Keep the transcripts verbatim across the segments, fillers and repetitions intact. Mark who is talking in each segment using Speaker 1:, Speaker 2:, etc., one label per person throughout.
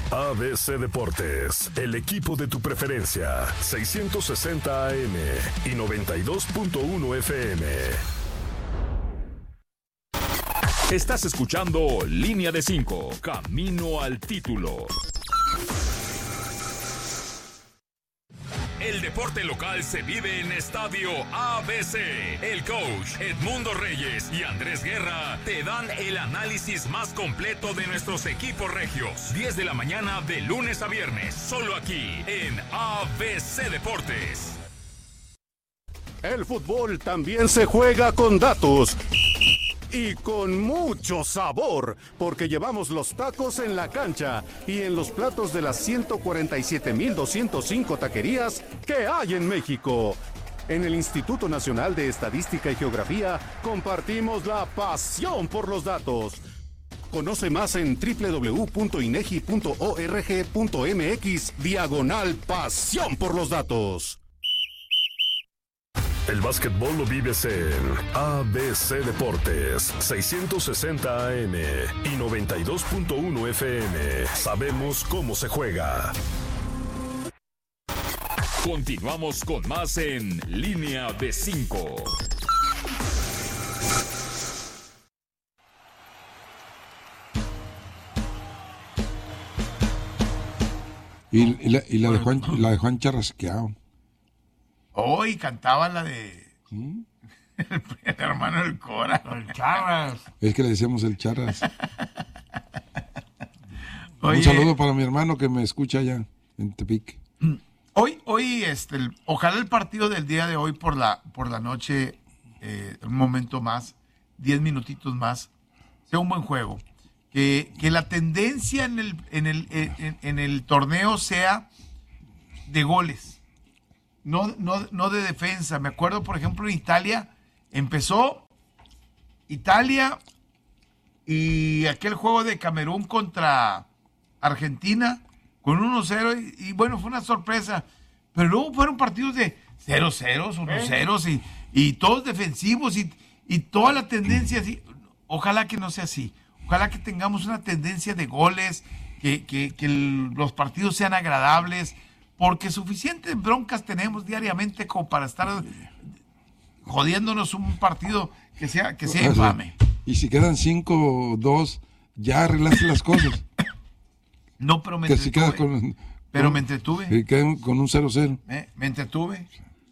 Speaker 1: A B C Deportes, el equipo de tu preferencia, seiscientos sesenta A M y noventa y dos punto uno F M.
Speaker 2: Estás escuchando Línea de cinco, Camino al Título. El deporte local se vive en Estadio A B C. El coach Edmundo Reyes y Andrés Guerra te dan el análisis más completo de nuestros equipos regios. diez de la mañana de lunes a viernes, solo aquí en A B C Deportes.
Speaker 3: El fútbol también se juega con datos. Y con mucho sabor, porque llevamos los tacos en la cancha y en los platos de las ciento cuarenta y siete mil doscientos cinco taquerías que hay en México. En el Instituto Nacional de Estadística y Geografía compartimos la pasión por los datos. Conoce más en doble u doble u doble u punto inegi punto org punto mx diagonal pasión por los datos.
Speaker 1: El básquetbol lo vives en A B C Deportes, seiscientos sesenta A M y noventa y dos punto uno F M. Sabemos cómo se juega.
Speaker 2: Continuamos con más en Línea de cinco.
Speaker 4: Y, y, la, y la, de Juan, la de Juan Charrasqueado.
Speaker 5: Hoy oh, cantaba la de ¿Mm? el, el hermano del Cora, el Charras.
Speaker 4: Es que le decíamos el Charras.
Speaker 5: Oye,
Speaker 4: un saludo para mi hermano que me escucha allá en Tepic.
Speaker 5: Hoy, hoy, este, el, ojalá el partido del día de hoy por la, por la noche, eh, un momento más, diez minutitos más, sea un buen juego. Que, que la tendencia en el, en el, en, en el torneo sea de goles. No, no, no de defensa. Me acuerdo, por ejemplo, en Italia, empezó Italia y aquel juego de Camerún contra Argentina con uno cero y, y bueno, fue una sorpresa. Pero luego fueron partidos de cero cero, uno cero y, y todos defensivos y, y toda la tendencia así. Ojalá que no sea así. Ojalá que tengamos una tendencia de goles, que, que, que el, los partidos sean agradables. Porque suficientes broncas tenemos diariamente como para estar jodiéndonos un partido que sea, que sea infame.
Speaker 4: Y si quedan cinco dos, ya arreglaste las cosas.
Speaker 5: No, pero me
Speaker 4: que
Speaker 5: entretuve.
Speaker 4: Si con,
Speaker 5: pero
Speaker 4: con,
Speaker 5: me entretuve.
Speaker 4: Y quedan con un cero cero.
Speaker 5: ¿Eh? Me entretuve.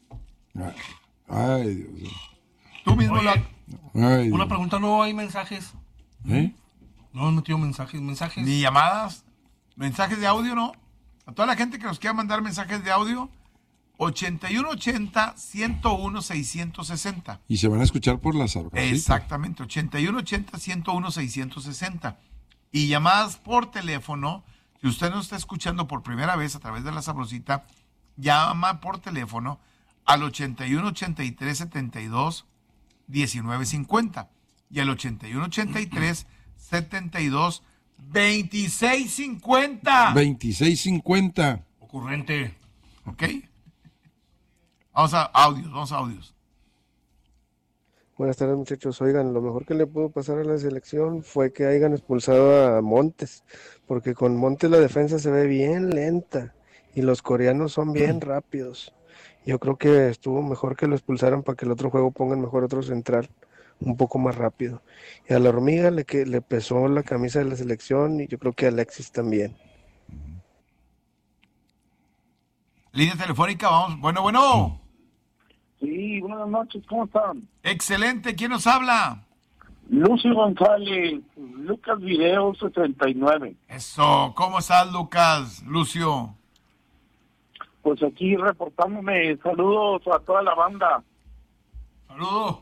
Speaker 4: Ay, Dios mío.
Speaker 5: Tú mismo
Speaker 6: Oye,
Speaker 5: lo...
Speaker 6: Ay, una pregunta, ¿no hay mensajes?
Speaker 4: ¿Eh?
Speaker 6: No han metido mensajes, mensajes.
Speaker 5: Ni llamadas, mensajes de audio, ¿no? A toda la gente que nos quiera mandar mensajes de audio, ochenta y uno ochenta, ciento uno, seiscientos sesenta.
Speaker 4: Y se van a escuchar por la sabrosita.
Speaker 5: Exactamente, ochenta y uno ochenta, ciento uno, seiscientos sesenta. Y llamadas por teléfono, si usted nos está escuchando por primera vez a través de la sabrosita, llama por teléfono al ochenta y uno ochenta y tres, setenta y dos, diecinueve cincuenta y al ochenta y uno ochenta y tres, setenta y dos, veintiséis cincuenta.
Speaker 4: veintiséis cincuenta.
Speaker 6: Ocurrente.
Speaker 5: ¿Ok? Vamos a audios, vamos a audios.
Speaker 7: Buenas tardes, muchachos. Oigan, lo mejor que le pudo pasar a la selección fue que hayan expulsado a Montes, porque con Montes la defensa se ve bien lenta y los coreanos son bien rápidos. Yo creo que estuvo mejor que lo expulsaran para que el otro juego pongan mejor otro central, un poco más rápido. Y a la hormiga le, que, le pesó la camisa de la selección y yo creo que a Alexis también.
Speaker 5: Línea telefónica, vamos. Bueno, bueno.
Speaker 8: Sí, buenas noches, ¿cómo están?
Speaker 5: Excelente, ¿quién nos habla?
Speaker 8: Lucio González, Lucas Video setenta y nueve.
Speaker 5: Eso, ¿cómo estás, Lucas? Lucio.
Speaker 8: Pues aquí reportándome, saludos a toda la banda.
Speaker 5: Saludos.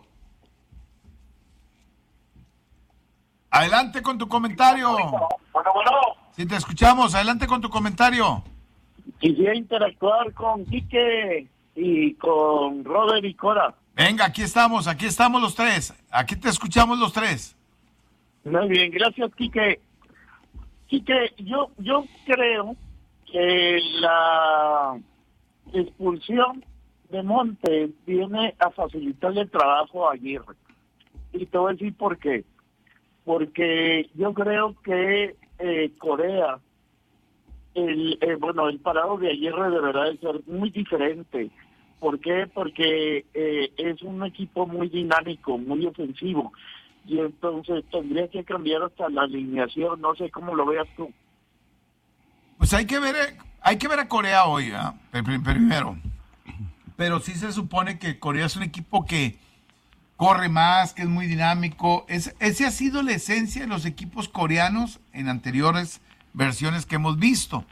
Speaker 5: Adelante con tu comentario.
Speaker 8: Bueno, bueno.
Speaker 5: Si te escuchamos, adelante con tu comentario.
Speaker 8: Quisiera interactuar con Quique y con Robert y Cora.
Speaker 5: Venga, aquí estamos, aquí estamos los tres. Aquí te escuchamos los tres.
Speaker 8: Muy bien, gracias, Quique. Quique, yo, yo creo que la expulsión de Montes viene a facilitarle el trabajo a Aguirre. Y te voy a decir por qué. Porque yo creo que eh, Corea el eh, bueno, el parado de Aguirre deberá de ser muy diferente. ¿Por qué? Porque eh, es un equipo muy dinámico, muy ofensivo, y entonces tendría que cambiar hasta la alineación. No sé cómo lo veas tú.
Speaker 5: Pues hay que ver, hay que ver a Corea hoy, ¿eh? Primero. Pero sí se supone que Corea es un equipo que corre más, que es muy dinámico. Es, esa ha sido la esencia de los equipos coreanos en anteriores versiones que hemos visto.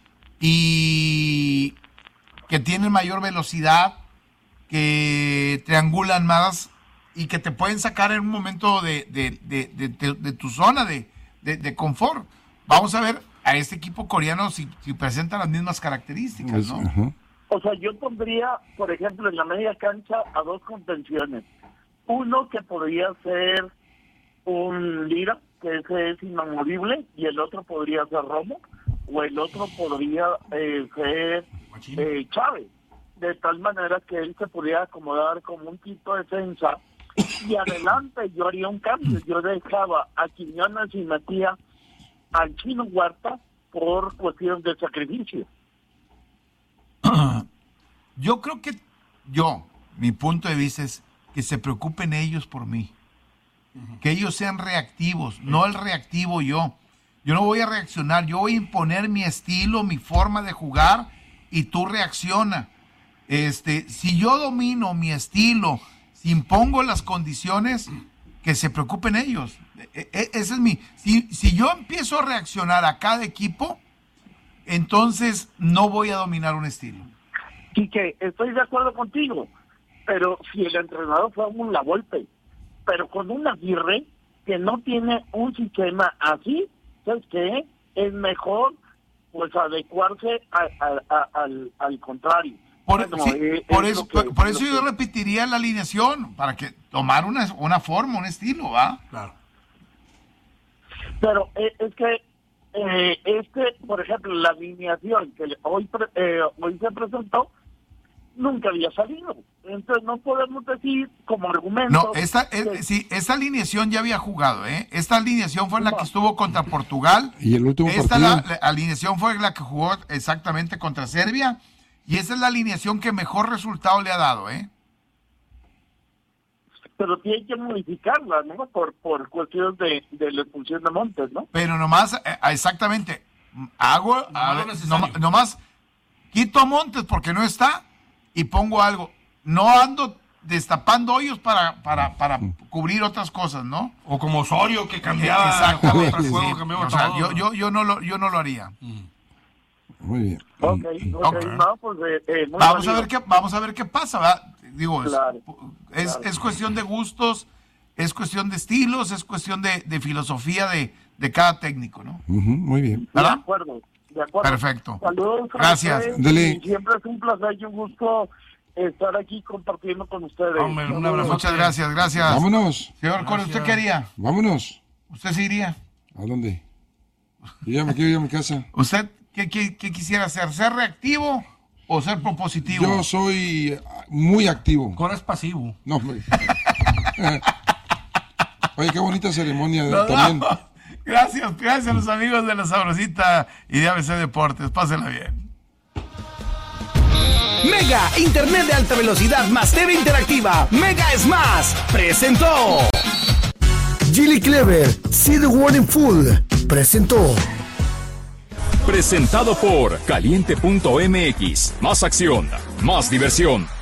Speaker 5: Y que tienen mayor velocidad, que triangulan más y que te pueden sacar en un momento de, de, de, de, de, de tu zona de, de, de confort. Vamos a ver a este equipo coreano si, si presenta las mismas características, ¿no?
Speaker 4: Uh-huh.
Speaker 8: O sea, yo pondría, por ejemplo, en la media cancha a dos contenciones. Uno que podría ser un Lira, que ese es inamovible, y el otro podría ser Romo, o el otro podría eh, ser eh, Chávez, de tal manera que él se podría acomodar como un quinto defensa, y adelante yo haría un cambio. Yo dejaba a Quiñones y metía al Chino Huerta por cuestión de sacrificio.
Speaker 5: Yo creo que yo, mi punto de vista es que se preocupen ellos por mí. Uh-huh. Que ellos sean reactivos, uh-huh. no el reactivo yo. Yo no voy a reaccionar, yo voy a imponer mi estilo, mi forma de jugar y tú reacciona. Este, si yo domino mi estilo, si impongo las condiciones, que se preocupen ellos. E- e- ese es mi. Si, si yo empiezo a reaccionar a cada equipo, entonces no voy a dominar un estilo.
Speaker 8: Y que estoy de acuerdo contigo, pero si el entrenador fue un La Volpe, pero con un Aguirre que no tiene un sistema así, ¿sabes qué? Es mejor pues adecuarse a, a, a, al, al contrario.
Speaker 5: Por,
Speaker 8: bueno,
Speaker 5: sí,
Speaker 8: eh,
Speaker 5: por eso,
Speaker 8: que,
Speaker 5: por eso yo
Speaker 8: que...
Speaker 5: repetiría la alineación, para que tomar una, una forma, un estilo, ¿va?
Speaker 6: Claro.
Speaker 8: Pero eh, es que eh, este, por ejemplo, la alineación que hoy, eh, hoy se presentó, nunca había salido. Entonces no podemos decir como argumento...
Speaker 5: No, esta,
Speaker 8: que...
Speaker 5: es, sí, esta alineación ya había jugado, ¿eh? Esta alineación fue la que estuvo contra Portugal.
Speaker 4: Y el último
Speaker 5: Esta
Speaker 4: partido.
Speaker 5: la, la alineación fue la que jugó exactamente contra Serbia. Y esa es la alineación que mejor resultado le ha dado, ¿eh?
Speaker 8: Pero tiene que modificarla, ¿no? Por, por cuestiones de, de la expulsión de Montes, ¿no?
Speaker 5: Pero nomás, eh, exactamente, hago,
Speaker 6: No,
Speaker 5: a
Speaker 6: no
Speaker 5: ver,
Speaker 6: necesario.
Speaker 5: nom- nomás quito a Montes porque no está y pongo algo. No ando destapando hoyos para, para, para cubrir otras cosas, ¿no?
Speaker 6: O como Osorio, que cambiaba
Speaker 5: Exacto.
Speaker 6: juego tras
Speaker 5: Sí,
Speaker 6: juego, cambiaba
Speaker 5: o sea,
Speaker 6: todo.
Speaker 5: yo, yo, yo, no lo, yo no lo haría.
Speaker 4: Muy bien.
Speaker 8: Ok, ok,
Speaker 5: Ok.
Speaker 8: no, pues... Eh, eh, muy
Speaker 5: Vamos a
Speaker 8: válido.
Speaker 5: ver qué, vamos a ver qué pasa, ¿verdad? Digo, es,
Speaker 8: Claro,
Speaker 5: es,
Speaker 8: claro.
Speaker 5: es cuestión de gustos, es cuestión de estilos, es cuestión de, de filosofía de, de cada técnico, ¿no?
Speaker 4: Ujú, muy bien.
Speaker 8: De
Speaker 5: ¿Verdad?
Speaker 8: acuerdo, de acuerdo.
Speaker 5: Perfecto.
Speaker 8: Saludos. a
Speaker 5: Gracias.
Speaker 8: ustedes,
Speaker 4: Dele.
Speaker 8: y siempre es un placer y un gusto estar aquí compartiendo con ustedes.
Speaker 6: Hombre, un abrazo.
Speaker 5: Muchas gracias, gracias.
Speaker 4: Vámonos.
Speaker 5: Señor Core, ¿usted qué haría?
Speaker 4: Vámonos.
Speaker 5: ¿Usted se iría?
Speaker 4: ¿A dónde? Yo ya me quiero ir a mi casa.
Speaker 5: ¿Usted qué, qué, qué quisiera hacer? ¿Ser reactivo o ser propositivo?
Speaker 4: Yo soy muy activo.
Speaker 6: Cora es pasivo.
Speaker 4: No, hombre. Oye, qué bonita ceremonia
Speaker 5: No, no.
Speaker 4: también.
Speaker 5: Gracias, gracias a los amigos de La Sabrosita y de A B C Deportes. Pásenla bien.
Speaker 9: Mega Internet de alta velocidad más T V interactiva. Mega es más. Presentó.
Speaker 10: Gilly Clever, See the World in Full, presentó.
Speaker 2: Presentado por caliente punto m x. Más acción, más diversión.